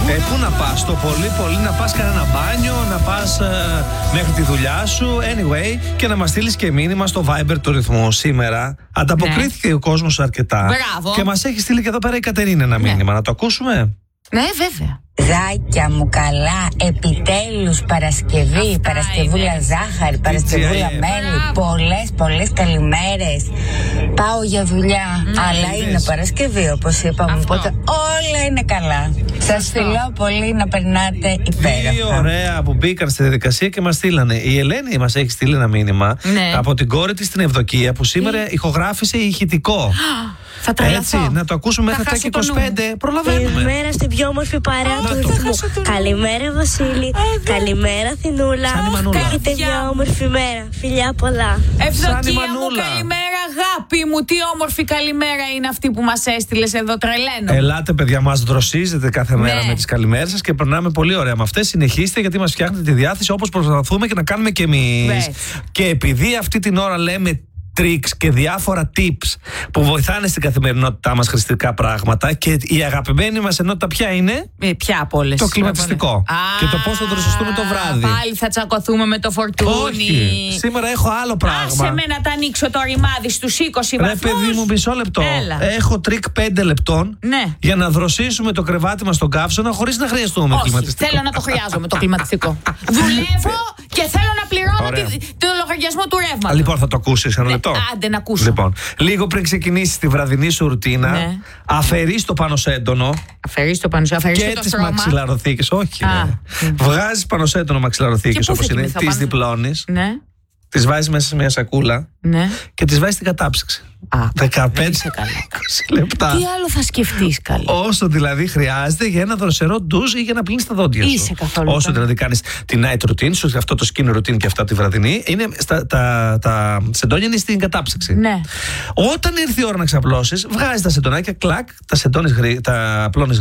Πού να πας, το πολύ να πας κανένα μπάνιο, να πας μέχρι τη δουλειά σου, anyway, και να μας στείλεις και μήνυμα στο Viber του Ρυθμού. Σήμερα ανταποκρίθηκε ο κόσμος αρκετά. Μπράβο. Και μας έχει στείλει και εδώ πέρα η Κατερίνα ένα μήνυμα. Να το ακούσουμε. Ναι, βέβαια. Δάκια μου καλά, επιτέλους Παρασκευή, Παρασκευούλα ζάχαρη, Παρασκευούλα μέλι, πολλές καλημέρες. Πάω για δουλειά, αλλά είναι Παρασκευή όπως είπαμε, οπότε όλα είναι καλά. Σας φιλώ πολύ, να περνάτε υπέροχα. Δύο ωραία που μπήκαν στη διαδικασία και μας στείλανε. Η Ελένη μας έχει στείλει ένα μήνυμα από την κόρη της στην Ευδοκία που σήμερα ηχογράφησε ηχητικό. Θα τρελαθώ. Έτσι, να το ακούσουμε μέχρι τα 25. Προλαβαίνουμε. Καλημέρα στην πιο όμορφη παρέα του Ρυθμού. Καλημέρα Βασίλη. Καλημέρα Θηνούλα. Έχετε μια όμορφη μέρα. Φιλιά πολλά. Ευδοκία μου, καλημέρα αγάπη μου. Τι όμορφη καλημέρα είναι αυτή που μας έστειλες εδώ, τρελαίνω. Ελάτε παιδιά, μας δροσίζετε κάθε μέρα με τις καλημέρες σας και περνάμε πολύ ωραία με αυτές. Συνεχίστε γιατί μας φτιάχνετε τη διάθεση όπως προσπαθούμε και να κάνουμε κι εμείς. Και επειδή αυτή την ώρα λέμε tricks και διάφορα tips που βοηθάνε στην καθημερινότητά μας, χρηστικά πράγματα, και η αγαπημένη μας ενότητα ποια είναι? Ποια από όλες? Το κλιματιστικό. Και το πώς θα δροσιστούμε το βράδυ. Πάλι θα τσακωθούμε με το φορτούνι. Όχι. Σήμερα έχω άλλο πράγμα. Άσε με να τα ανοίξω το ρημάδι στους 20 βαθμούς. Ρε παιδί μου, μισό λεπτό. Έλα. Έχω τρίκ 5 λεπτών για να δροσίσουμε το κρεβάτι μας στον καύσωνα χωρίς να χρειαστούμε κλιματιστικό. Θέλω να το χρειάζομαι το κλιματιστικό. Δουλεύω και θέλω να πληρώνω το λογαριασμό του ρεύματος. Λοιπόν, θα το ακούσεις ένα λεπτό. Άντε να ακούσω. Λοιπόν, λίγο πριν ξεκινήσεις τη βραδινή σου ρουτίνα, αφαιρείς το πανωσέντονο. Αφαιρείς το πανωσέντονο και τις μαξιλαροθήκες. Όχι. Βγάζεις πανωσέντονο μαξιλαροθήκες όπως είναι, τις διπλώνεις. Τις βάζεις μέσα σε μια σακούλα και τις βάζεις στην κατάψυξη. 15-20 λεπτά. Τι άλλο θα σκεφτείς, καλή? Όσο δηλαδή χρειάζεται για ένα δροσερό ντουζ ή για να πλύνεις τα δόντια σου. Είσαι καθόλου. Όσο δηλαδή κάνεις την night routine σου, αυτό το skin routine και αυτά τη βραδινή, είναι τα σεντόνια είναι στην κατάψυξη. Ναι. Όταν ήρθε η ώρα να ξαπλώσεις, βγάζεις τα σεντονάκια, κλακ, τα απλώνεις